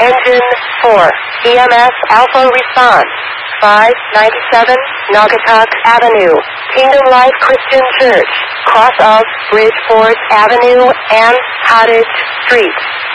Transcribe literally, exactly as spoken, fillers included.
Engine four. E M S Alpha response. five ninety-seven Naugatuck Avenue. Kingdom Life Christian Church. Cross of Bridgeport Avenue and Cottage Street.